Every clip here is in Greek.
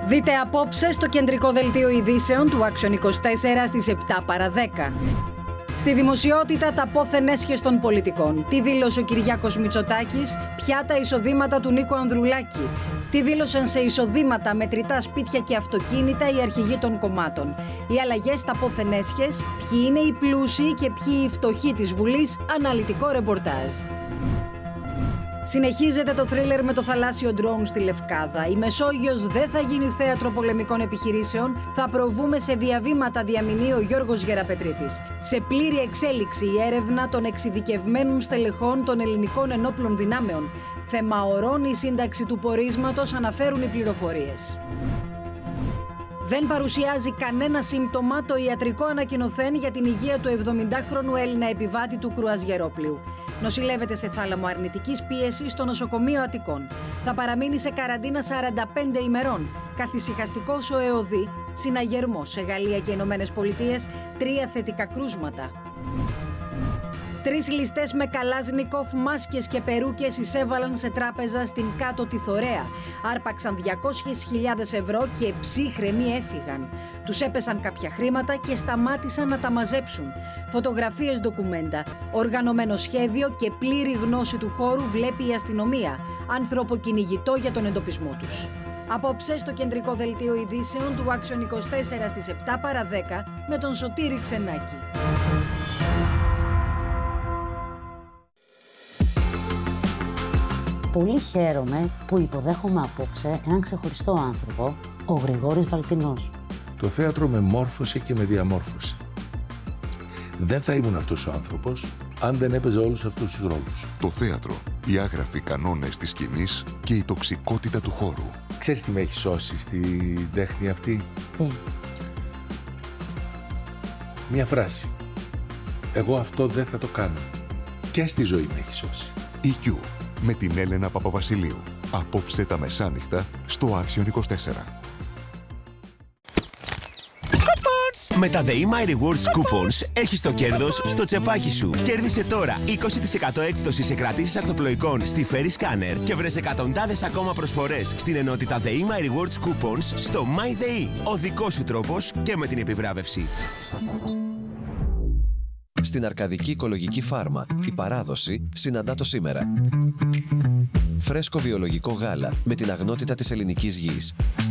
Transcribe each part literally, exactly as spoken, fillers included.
Δείτε απόψε στο κεντρικό δελτίο ειδήσεων του Action είκοσι τέσσερα στις επτά παρά δέκα. Στη δημοσιότητα τα πόθεν έσχες των πολιτικών. Τι δήλωσε ο Κυριάκος Μητσοτάκης, ποια τα εισοδήματα του Νίκου Ανδρουλάκη. Τι δήλωσαν σε εισοδήματα, μετρητά σπίτια και αυτοκίνητα οι αρχηγοί των κομμάτων. Οι αλλαγές στα πόθεν έσχες, ποιοι είναι οι πλούσιοι και ποιοι οι φτωχοί της Βουλής, αναλυτικό ρεπορτάζ. Συνεχίζεται το θρίλερ με το θαλάσσιο ντρόουν στη Λευκάδα. Η Μεσόγειος δεν θα γίνει θέατρο πολεμικών επιχειρήσεων. Θα προβούμε σε διαβήματα, διαμηνεί ο Γιώργος Γεραπετρίτης. Σε πλήρη εξέλιξη η έρευνα των εξειδικευμένων στελεχών των ελληνικών ενόπλων δυνάμεων. Θεμαωρώνει η σύνταξη του πορίσματος, αναφέρουν οι πληροφορίες. Δεν παρουσιάζει κανένα σύμπτωμα το ιατρικό ανακοινωθέν για την υγεία του εβδομηντάχρονου Έλληνα επιβάτη του κρουαζιερόπλοιου. Νοσηλεύεται σε θάλαμο αρνητικής πίεσης στο νοσοκομείο Αττικών. Θα παραμείνει σε καραντίνα σαράντα πέντε ημερών. Καθησυχαστικός ο ΕΟΔΗ, συναγερμός σε Γαλλία και Ηνωμένες Πολιτείες, τρία θετικά κρούσματα. Τρεις ληστές με καλάζνικοφ, μάσκες και περούκες εισέβαλαν σε τράπεζα στην Κάτω τη Θωρέα. Άρπαξαν διακόσιες χιλιάδες ευρώ και ψύχρεμοι έφυγαν. Τους έπεσαν κάποια χρήματα και σταμάτησαν να τα μαζέψουν. Φωτογραφίες, ντοκουμέντα, οργανωμένο σχέδιο και πλήρη γνώση του χώρου βλέπει η αστυνομία. Άνθρωπο κυνηγητό για τον εντοπισμό τους. Απόψε στο κεντρικό δελτίο ειδήσεων του Action είκοσι τέσσερα στις επτά παρά δέκα με τον Σωτήρη Ξενάκη. Πολύ χαίρομαι που υποδέχομαι απόψε έναν ξεχωριστό άνθρωπο, ο Γρηγόρης Βαλτινός. Το θέατρο με μόρφωσε και με διαμόρφωσε. Δεν θα ήμουν αυτός ο άνθρωπος αν δεν έπαιζα όλους αυτούς τους ρόλους. Το θέατρο, οι άγραφοι κανόνες της σκηνής και η τοξικότητα του χώρου. Ξέρεις τι με έχει σώσει στη τέχνη αυτή? Τι? Μια φράση. Εγώ αυτό δεν θα το κάνω. Και στη ζωή με έχει σώσει. ι κιου με την Έλενα Παπαβασιλείου. Απόψε τα μεσάνυχτα στο Action είκοσι τέσσερα. Με τα The My Rewards Coupons έχεις το κέρδος στο τσεπάκι σου. Κέρδισε τώρα είκοσι τοις εκατό έκπτωση σε κρατήσεις ακτοπλοϊκών στη Ferry Scanner και βρες εκατοντάδες ακόμα προσφορές στην ενότητα The My Rewards Coupons στο MyTheE. Ο δικός σου τρόπος και με την επιβράβευση. Στην Αρκαδική Οικολογική Φάρμα, η παράδοση συναντά το σήμερα. Φρέσκο βιολογικό γάλα με την αγνότητα της ελληνικής γης.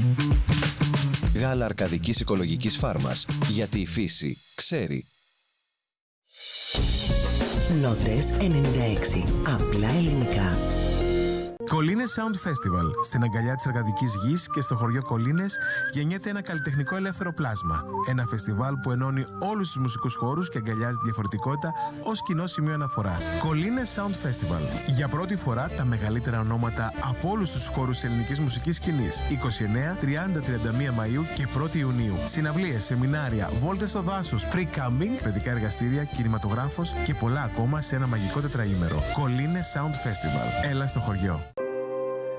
Γάλα Αρκαδικής Οικολογικής Φάρμας, γιατί η φύση ξέρει. Νότες ενενήντα έξι. Απλά ελληνικά. Κολίνες Sound Festival. Στην αγκαλιά της Αρκαδικής Γης και στο χωριό Κολίνες γεννιέται ένα καλλιτεχνικό ελεύθερο πλάσμα. Ένα φεστιβάλ που ενώνει όλους τους μουσικούς χώρους και αγκαλιάζει τη διαφορετικότητα ως κοινό σημείο αναφοράς. Κολίνες Sound Festival. Για πρώτη φορά τα μεγαλύτερα ονόματα από όλους τους χώρους της ελληνικής μουσικής σκηνής. είκοσι εννέα, τριάντα, τριάντα μία Μαΐου και πρώτη Ιουνίου. Συναυλίες, σεμινάρια, βόλτες στο δάσος, free camping, παιδικά εργαστήρια, κινηματογράφος και πολλά ακόμα σε ένα μαγικό τετραήμερο. Κολίνες Sound Festival. Έλα στο χωριό.